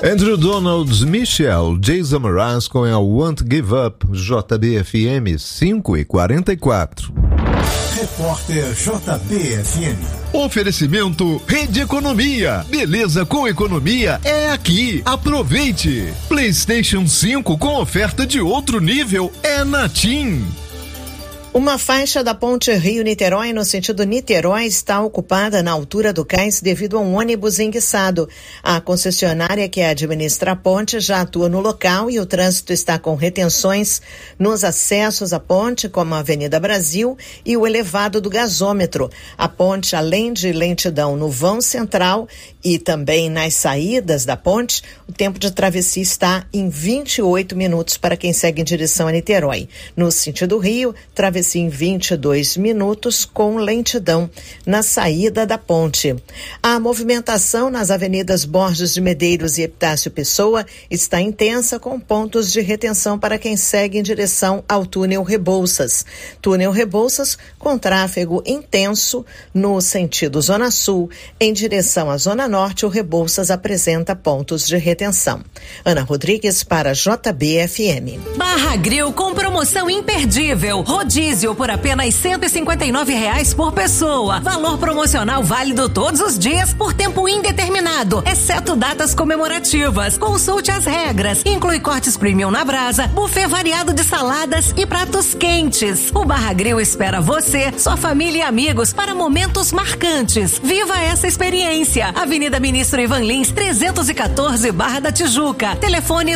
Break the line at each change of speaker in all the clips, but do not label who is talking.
Andrew Donald, Michel, Jason Mraz com I Won't Give Up, JBFM 5:44.
Repórter JBFM.
Oferecimento Rede Economia. Beleza com economia é aqui. Aproveite. PlayStation 5 com oferta de outro nível é na TIM.
Uma faixa da ponte Rio-Niterói no sentido Niterói está ocupada na altura do cais devido a um ônibus enguiçado. A concessionária que administra a ponte já atua no local e o trânsito está com retenções nos acessos à ponte, como a Avenida Brasil e o elevado do gasômetro. A ponte, além de lentidão no vão central e também nas saídas da ponte, o tempo de travessia está em 28 minutos para quem segue em direção a Niterói. No sentido Rio, travessia em 22 minutos com lentidão na saída da ponte. A movimentação nas avenidas Borges de Medeiros e Epitácio Pessoa está intensa, com pontos de retenção para quem segue em direção ao túnel Rebouças. Túnel Rebouças com tráfego intenso no sentido Zona Sul. Em direção à Zona Norte, o Rebouças apresenta pontos de retenção. Ana Rodrigues para JBFM.
Barra Grill com promoção imperdível. Rodízio por apenas R$159 por pessoa. Valor promocional válido todos os dias por tempo indeterminado, exceto datas comemorativas. Consulte as regras. Inclui cortes premium na brasa, buffet variado de saladas e pratos quentes. O Barra Grill espera você, sua família e amigos para momentos marcantes. Viva essa experiência. Avenida Ministro Ivan Lins, 314, Barra da Tijuca. Telefone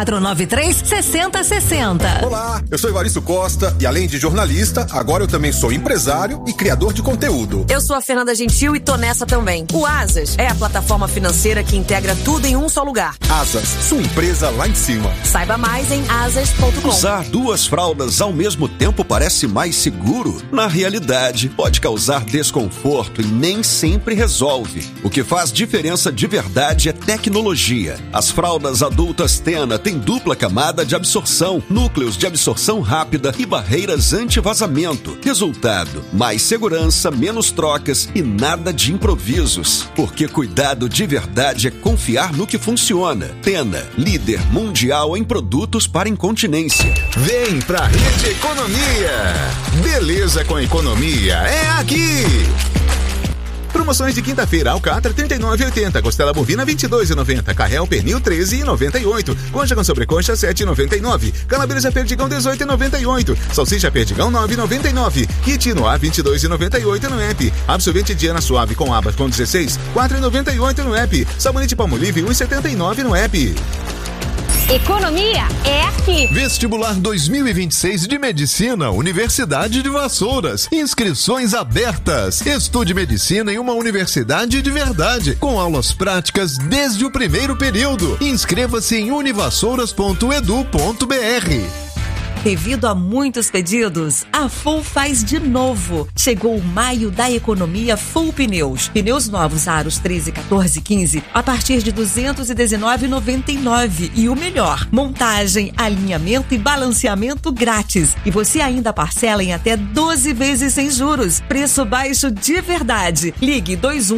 2493-6060.
Olá, eu sou Evaristo Costa e além de jornalista, agora eu também sou empresário e criador de conteúdo.
Eu sou a Fernanda Gentil e tô nessa também. O Asas é a plataforma financeira que integra tudo em um só lugar.
Asas, sua empresa lá em cima.
Saiba mais em asas.com.
Usar duas fraldas ao mesmo tempo parece mais seguro? Na realidade, pode causar desconforto e nem sempre resolve. O que faz diferença de verdade é tecnologia. As fraldas adultas Tena têm dupla camada de absorção, núcleos de absorção rápida e barreiras anti-vazamento. Resultado: mais segurança, menos trocas e nada de improvisos. Porque cuidado de verdade é confiar no que funciona. Tena, líder mundial em produtos para incontinência.
Vem pra Rede Economia. Beleza com economia é aqui. Promoções de quinta-feira: alcatra R$ 39,80, costela bovina R$ 22,90, carré pernil R$ 13,98, concha com sobrecoxa R$ 7,99, calabresa perdigão R$ 18,98, salsicha perdigão R$ 9,99, kit no ar R$ 22,98 no app, absorvente Diana Suave com abas com 16 R$ 4,98 no app, sabonete Palmolive R$ 1,79 no app.
Economia é aqui.
Vestibular 2026 de Medicina, Universidade de Vassouras. Inscrições abertas. Estude medicina em uma universidade de verdade, com aulas práticas desde o primeiro período. Inscreva-se em univassouras.edu.br.
Devido a muitos pedidos, a Full faz de novo. Chegou o maio da economia Full Pneus. Pneus novos aros 13, 14 e 15 a partir de R$ 219,99. E o melhor, montagem, alinhamento e balanceamento grátis. E você ainda parcela em até 12 vezes sem juros. Preço baixo de verdade. Ligue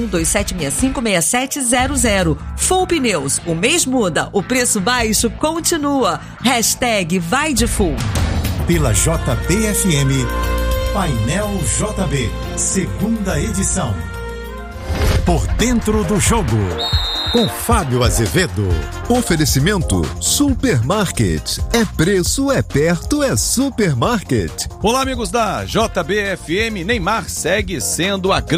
2127656700. Full Pneus. O mês muda, o preço baixo continua. Hashtag Vai de Full.
Pela JBFM, Painel JB, segunda edição. Por dentro do jogo, com Fábio Azevedo.
Oferecimento Supermarket. É preço, é perto, é supermarket.
Olá, amigos da JBFM. Neymar segue sendo a grande